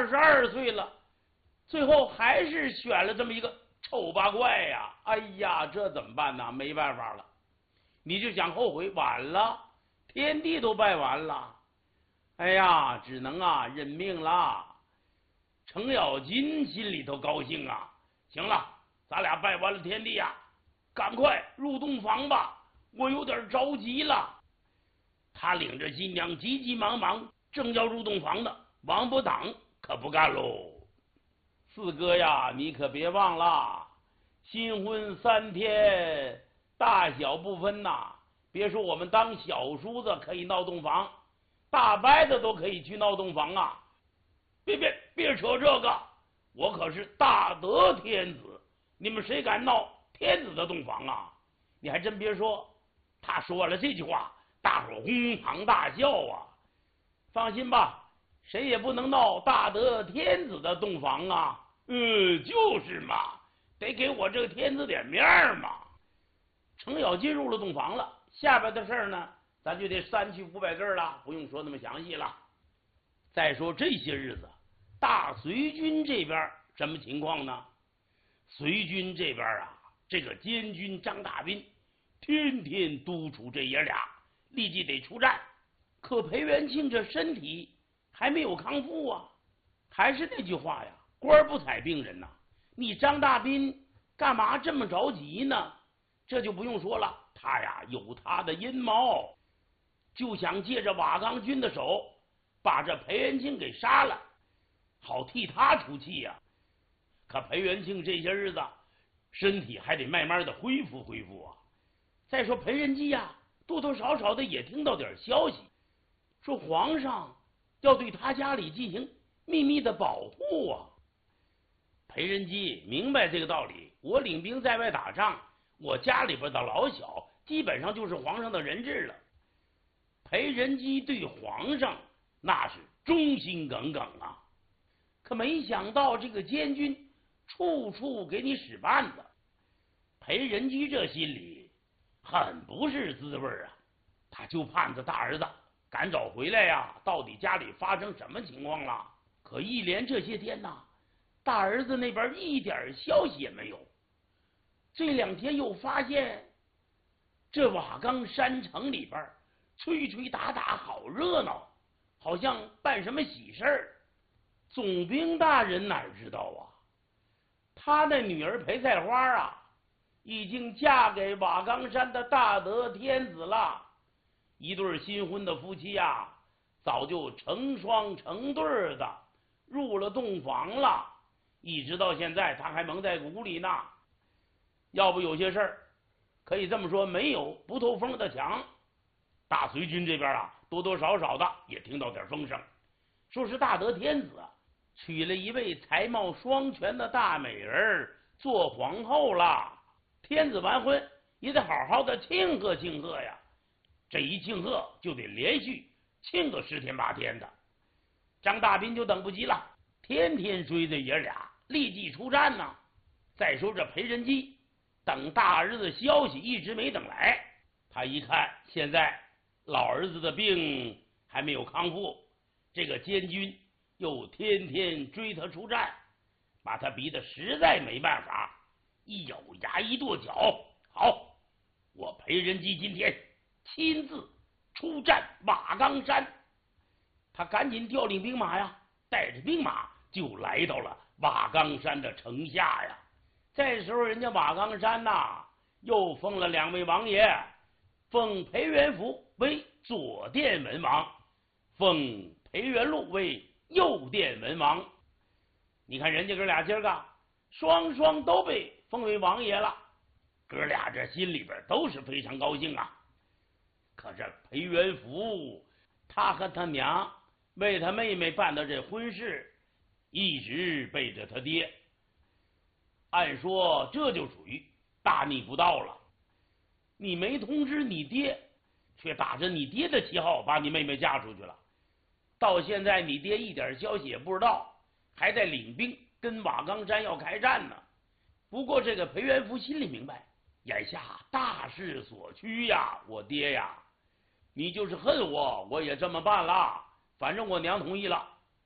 22岁了，最后还是选了这么一个丑八怪呀！哎呀，这怎么办呢？没办法了，你就想后悔，晚了，天地都拜完了。哎呀，只能认命了。程咬金心里头高兴啊，行了，咱俩拜完了天地呀，赶快入洞房吧，我有点着急了。他领着新娘急急忙忙，正要入洞房呢，王伯党可不干喽。四哥呀，你可别忘了，新婚3天，大小不分呐。别说我们当小叔子可以闹洞房，大伯子都可以去闹洞房啊！别扯这个，我可是大德天子，你们谁敢闹天子的洞房啊？你还真别说，他说完了这句话，大伙哄堂大笑啊！放心吧，谁也不能闹大德天子的洞房啊！就是嘛，得给我这个天子点面嘛。程咬金入了洞房了，下边的事儿呢，咱就得删去500字了，不用说那么详细了。再说这些日子，大隋军这边什么情况呢？隋军这边这个监军张大斌天天督促这爷俩立即得出战，可裴元庆这身体还没有康复啊。还是那句话呀，官不踩病人呐。你张大斌干嘛这么着急呢？这就不用说了，他有他的阴谋，就想借着瓦岗军的手把这裴元庆给杀了，好替他出气呀。可裴元庆这些日子身体还得慢慢的恢复啊。再说裴仁基多多少少的也听到点消息，说皇上要对他家里进行秘密的保护啊。裴仁基明白这个道理，我领兵在外打仗，我家里边的老小基本上就是皇上的人质了。裴仁基对皇上那是忠心耿耿啊，可没想到这个监军处处给你使绊子，裴仁基这心里很不是滋味啊。他就盼着大儿子赶早回来到底家里发生什么情况了？可一连这些天大儿子那边一点消息也没有。这2天又发现这瓦岗山城里边吹吹打打好热闹，好像办什么喜事儿。总兵大人哪知道他的女儿裴菜花已经嫁给瓦岗山的大德天子了。一对新婚的夫妻早就成双成对的入了洞房了，一直到现在他还蒙在鼓里呢。要不有些事儿可以这么说，没有不透风的墙。大隋军这边多多少少的也听到点风声，说是大德天子娶了一位才貌双全的大美人做皇后了。天子完婚也得好好的庆贺庆贺呀。这一庆贺就得连续庆个10天8天的。张大斌就等不及了，天天追着爷俩立即出战呢。再说这裴仁基等大儿子消息一直没等来，他一看现在老儿子的病还没有康复，这个监军又天天追他出战，把他逼得实在没办法，一咬牙一跺脚，好，我裴仁基今天亲自出战瓦岗山。他赶紧调领兵马带着兵马就来到了瓦岗山的城下呀。这时候人家瓦岗山又封了2位王爷，封裴元福为左殿文王，封裴元禄为右殿文王。你看人家哥俩今儿个双双都被封为王爷了，哥俩这心里边都是非常高兴啊。可这裴元福他和他娘为他妹妹办的这婚事一直背着他爹，按说这就属于大逆不道了。你没通知你爹，却打着你爹的旗号把你妹妹嫁出去了，到现在你爹一点消息也不知道，还在领兵跟瓦岗山要开战呢。不过这个裴元福心里明白，眼下大势所趋我爹你就是恨我，我也这么办了，反正我娘同意了，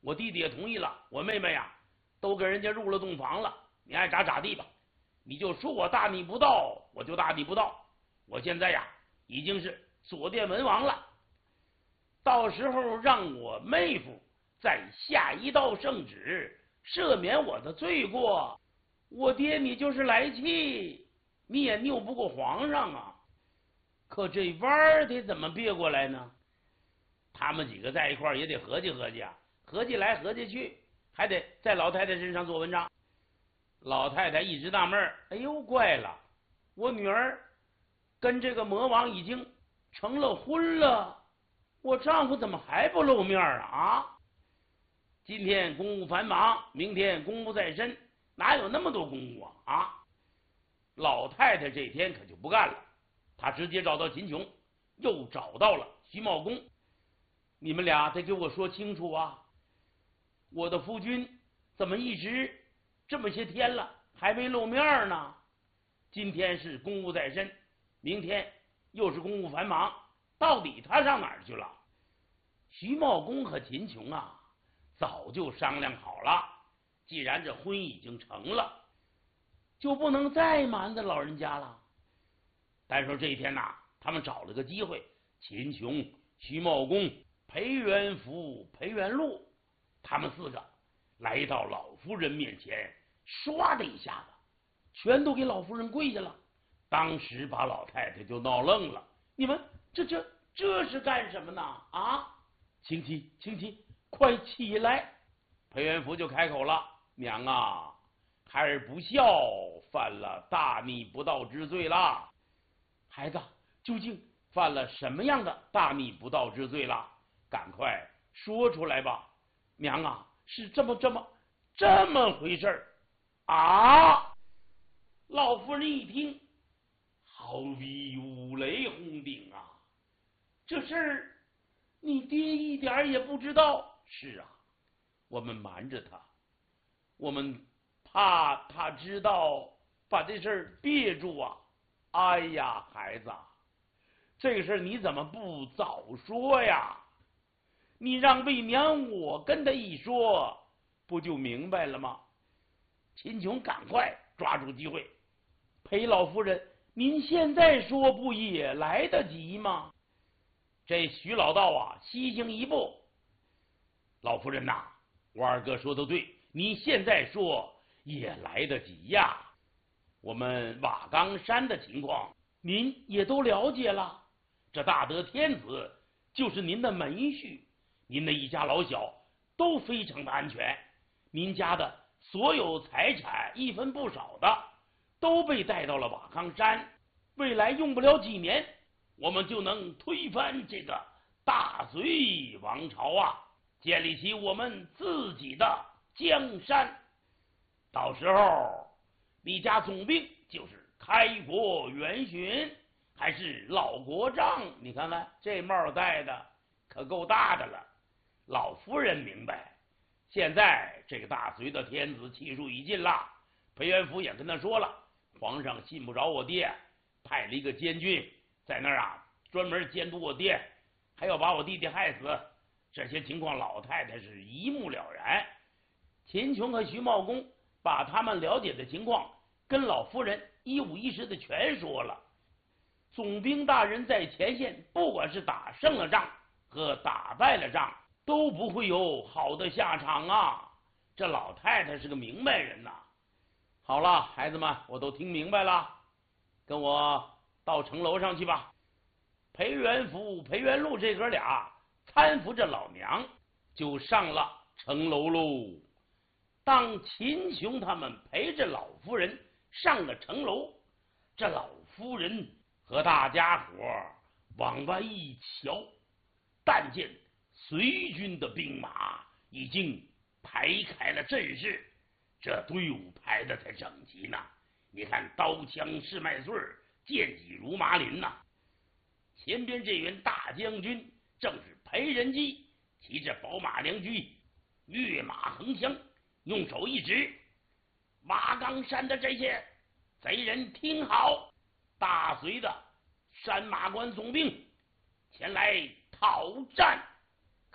我弟弟也同意了，我妹妹呀都跟人家入了洞房了，你爱咋咋地吧，你就说我大逆不道，我就大逆不道。我现在呀已经是左殿文王了，到时候让我妹夫再下一道圣旨，赦免我的罪过。我爹你就是来气，你也拗不过皇上啊。可这弯儿得怎么别过来呢？他们几个在一块儿也得合计合计啊，合计来合计去，还得在老太太身上做文章。老太太一直纳闷儿，哎呦怪了，我女儿跟这个魔王已经成了婚了，我丈夫怎么还不露面啊？今天公务繁忙，明天公务在身，哪有那么多公务啊？老太太这天可就不干了，她直接找到秦琼，又找到了徐茂公，你们俩得给我说清楚啊！我的夫君怎么一直这么些天了还没露面呢？今天是公务在身，明天又是公务繁忙，到底他上哪儿去了？徐茂公和秦琼啊早就商量好了，既然这婚已经成了，就不能再瞒着老人家了。但是这一天呐，他们找了个机会，秦琼、徐茂公、裴元福、裴元禄，他们四个来到老夫人面前，唰的一下子全都给老夫人跪下了。当时把老太太就闹愣了，你们这是干什么呢？啊，青妻，快起来！裴元福就开口了，娘啊，孩儿不孝，犯了大逆不道之罪啦。孩子究竟犯了什么样的大逆不道之罪了？赶快说出来吧。娘啊，是这么回事啊！老夫人一听，好比五雷轰顶啊！这事儿你爹一点也不知道。是啊，我们瞒着他，我们怕他知道，把这事儿憋住啊。哎呀，孩子，这个事儿你怎么不早说呀？你让魏娘我跟他一说，不就明白了吗？秦琼赶快抓住机会，裴老夫人，您现在说不也来得及吗？这徐老道啊，西行一步。老夫人呐，我二哥说的对，你现在说也来得及呀。我们瓦岗山的情况您也都了解了，这大德天子就是您的门婿，您的一家老小都非常的安全，您家的所有财产一分不少的都被带到了瓦岗山，未来用不了几年，我们就能推翻这个大隋王朝啊，建立起我们自己的江山。到时候你家总兵就是开国元勋，还是老国丈，你看看这帽戴的可够大的了。老夫人明白，现在这个大隋的天子气数已尽了。裴元福也跟他说了，皇上信不着我爹，派了一个监军在那儿啊，专门监督我爹，还要把我弟弟害死。这些情况老太太是一目了然。秦琼和徐茂公把他们了解的情况跟老夫人一五一十的全说了。总兵大人在前线，不管是打胜了仗和打败了仗，都不会有好的下场啊。这老太太是个明白人呐。好了，孩子们，我都听明白了，跟我到城楼上去吧。裴元福、裴元禄这哥俩搀扶着老娘就上了城楼喽。当秦琼他们陪着老夫人上了城楼，这老夫人和大家伙往外一瞧，但见隋军的兵马已经排开了阵势，这队伍排的才整齐呢。你看刀枪是麦穗，剑戟如麻林呐。前边这员大将军正是裴仁基，骑着宝马良驹，跃马横枪，用手一指，瓦岗山的这些贼人听好，大隋的山马关总兵前来讨战，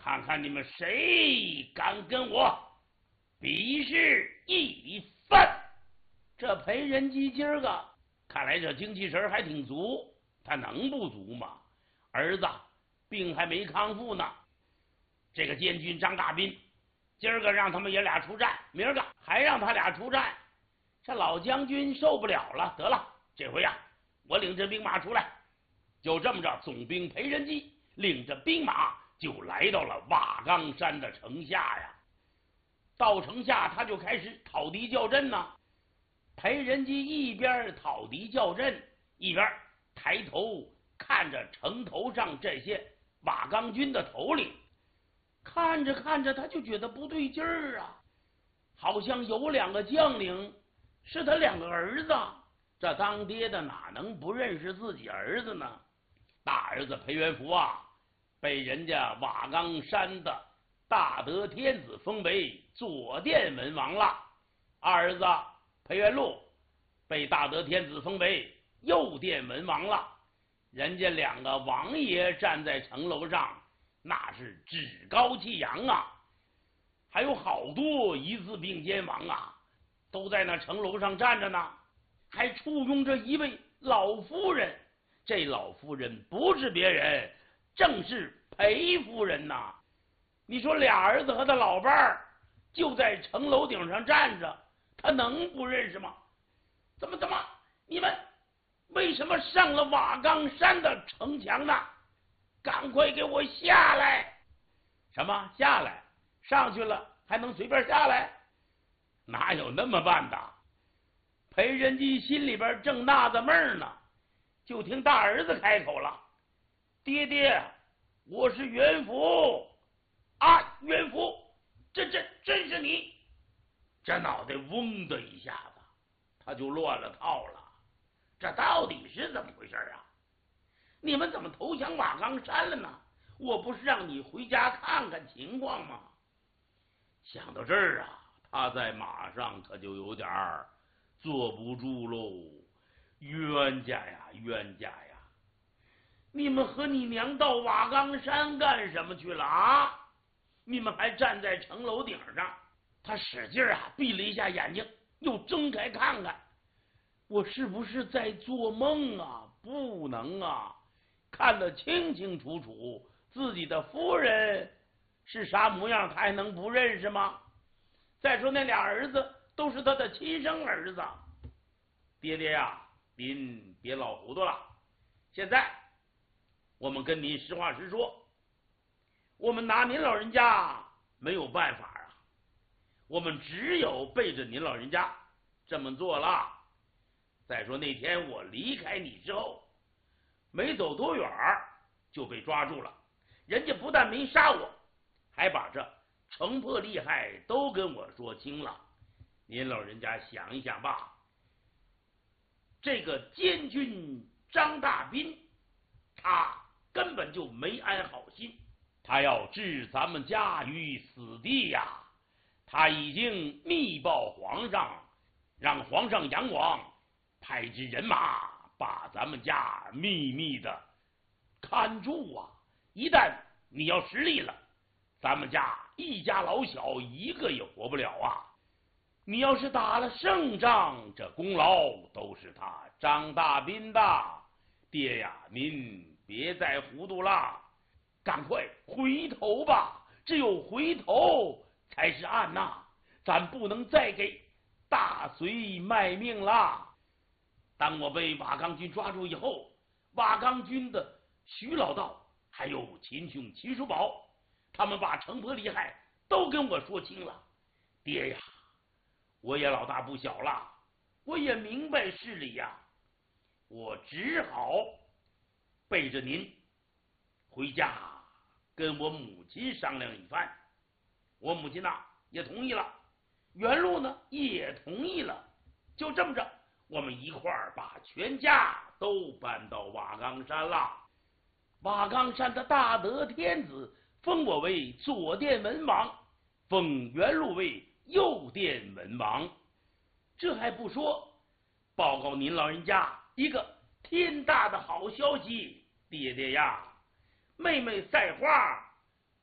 看看你们谁敢跟我比试一番。这裴仁基今儿个看来这精气神还挺足，他能不足吗？儿子病还没康复呢，这个监军张大斌今儿个让他们爷俩出战，明儿个还让他俩出战，这老将军受不了了。得了，这回呀，我领着兵马出来。就这么着，总兵裴仁基领着兵马就来到了瓦岗山的城下呀。到城下，他就开始讨敌叫阵呢。裴仁基一边讨敌叫阵，一边抬头看着城头上这些瓦岗军的头领，看着看着，他就觉得不对劲儿啊，好像有两个将领是他两个儿子。这当爹的哪能不认识自己儿子呢？大儿子裴元福啊，被人家瓦岗山的大德天子封为左殿文王了。二儿子裴元禄被大德天子封为右殿文王了。人家两个王爷站在城楼上，那是趾高气扬啊。还有好多一字并肩王啊，都在那城楼上站着呢，还簇拥着一位老夫人。这老夫人不是别人，正是裴夫人呐。你说俩儿子和他老伴儿就在城楼顶上站着，他能不认识吗？怎么你们为什么上了瓦岗山的城墙呢？赶快给我下来！什么下来？上去了还能随便下来？哪有那么办的？裴仁基心里边正纳着闷呢，就听大儿子开口了：“爹爹，我是元福啊，元福，这真是你！”这脑袋嗡的一下子，他就乱了套了。这到底是怎么回事啊？你们怎么投降瓦岗山了呢？我不是让你回家看看情况吗？想到这儿啊，他在马上可就有点坐不住喽。冤家呀，冤家呀！你们和你娘到瓦岗山干什么去了啊？你们还站在城楼顶上。他使劲闭了一下眼睛，又睁开看看，我是不是在做梦啊？不能啊，看得清清楚楚，自己的夫人是啥模样，他还能不认识吗？再说那俩儿子都是他的亲生儿子。爹爹呀，您别老糊涂了。现在我们跟您实话实说，我们拿您老人家没有办法啊，我们只有背着您老人家这么做了。再说那天我离开你之后，没走多远就被抓住了，人家不但没杀我，还把这城破利害都跟我说清了。您老人家想一想吧，这个监军张大斌，他根本就没安好心，他要置咱们家于死地呀！他已经密报皇上，让皇上杨广派支人马把咱们家秘密的看住啊！一旦你要失利了，咱们家一家老小一个也活不了啊！你要是打了胜仗，这功劳都是他张大斌的。爹呀，您别再糊涂了，赶快回头吧！只有回头才是岸呐，咱不能再给大隋卖命了。当我被瓦岗军抓住以后，瓦岗军的徐老道还有秦兄秦叔宝，他们把城破利害都跟我说清了。爹呀，我也老大不小了，我也明白事理呀，我只好背着您回家跟我母亲商量一番。我母亲也同意了，袁禄也同意了。就这么着，我们一块儿把全家都搬到瓦岗山了。瓦岗山的大德天子封我为左殿文王，封袁禄为右殿文王。这还不说，报告您老人家一个天大的好消息，爹爹呀，妹妹赛花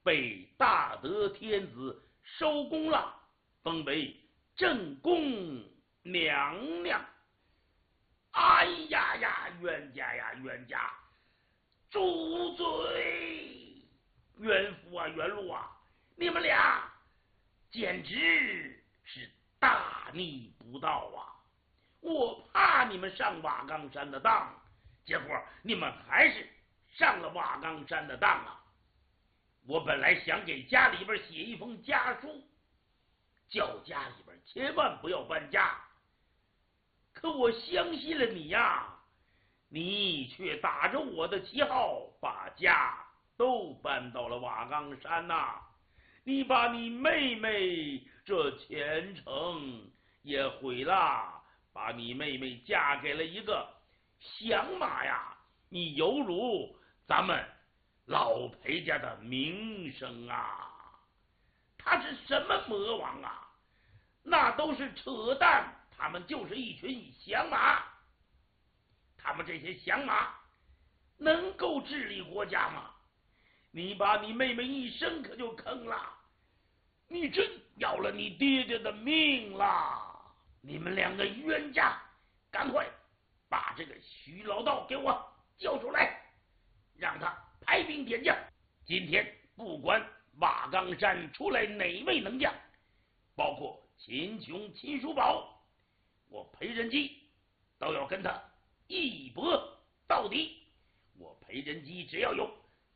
被大德天子收功了，封为正宫娘娘。哎呀呀，冤家呀冤家，主罪！冤夫啊冤路啊，你们俩简直是大逆不道啊！我怕你们上瓦岗山的当，结果你们还是上了瓦岗山的当啊！我本来想给家里边写一封家书，叫家里边千万不要搬家，可我相信了你呀，你却打着我的旗号把家都搬到了瓦岗山呐！你把你妹妹这前程也毁了，把你妹妹嫁给了一个响马呀！你犹如咱们老裴家的名声啊！他是什么魔王啊？那都是扯淡，他们就是一群响马。他们这些响马能够治理国家吗？你把你妹妹一生可就坑了，你真要了你爹爹的命了！你们两个冤家，赶快把这个徐老道给我叫出来，让他排兵点将。今天不管瓦岗山出来哪位能将，包括秦琼、秦叔宝，我裴仁基都要跟他一搏到底。我裴仁基只要有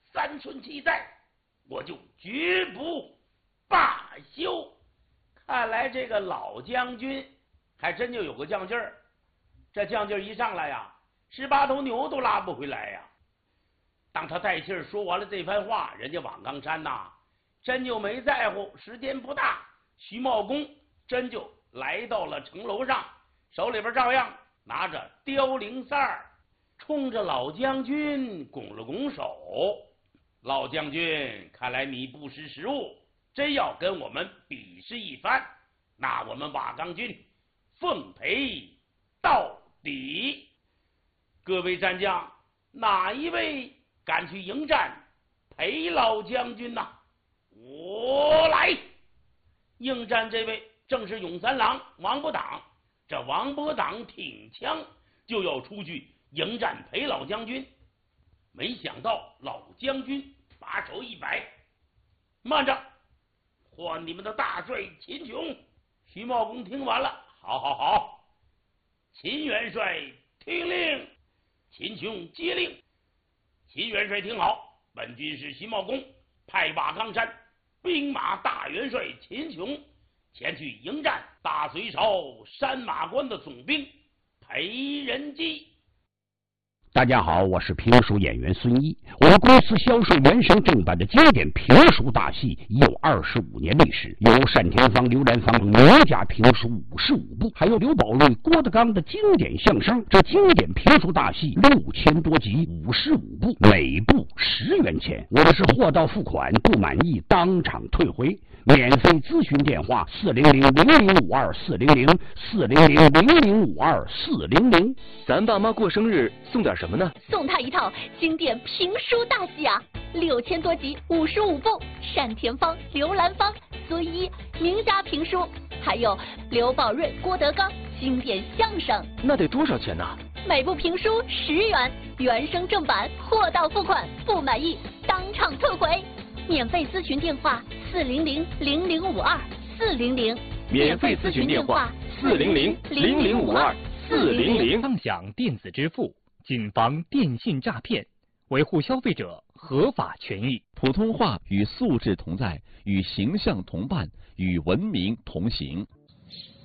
3寸气在，我就绝不罢休。看来这个老将军还真就有个犟劲儿，这犟劲儿一上来呀，18头牛都拉不回来呀。当他带气儿说完了这番话，人家瓦岗山呐，真就没在乎，时间不大，徐茂公真就来到了城楼上，手里边照样拿着凋零扇儿，冲着老将军拱了拱手。老将军，看来你不识时务，真要跟我们比试一番，那我们瓦岗军奉陪到底。各位战将，哪一位敢去迎战裴老将军呐？我来！应战这位正是永三郎王伯党。这王伯党挺枪就要出去迎战裴老将军，没想到老将军把手一摆，慢着，换你们的大帅秦琼。徐茂公听完了，好好好，秦元帅听令。秦琼接令，秦元帅听好，本军是徐茂公派瓦岗山兵马大元帅秦琼前去迎战大隋朝山马关的总兵裴仁基。 大家好，我是评书演员孙一。我们公司销售原声正版的经典评书大戏已有25年历史，有单田芳、刘兰芳名家评书55部，还有刘宝瑞、郭德纲的经典相声。这经典评书大戏6000多集，55部，每部10元钱。我的是货到付款，不满意当场退回。免费咨询电话400-0052-400-400-0052-400。 咱爸妈过生日送点什么呢？ 送他一套经典评书大戏啊，6000多集55部，单田芳、刘兰芳、孙一名家评书，还有刘宝瑞、郭德纲经典相声。 那得多少钱呢？ 每部评书10元，原声正版，货到付款，不满意当场退回。免费咨询电话400-0052-400。 免费咨询电话400-0052-400。 畅享电子支付，谨防电信诈骗，维护消费者合法权益。 普通话与素质同在，与形象同伴，与文明同行。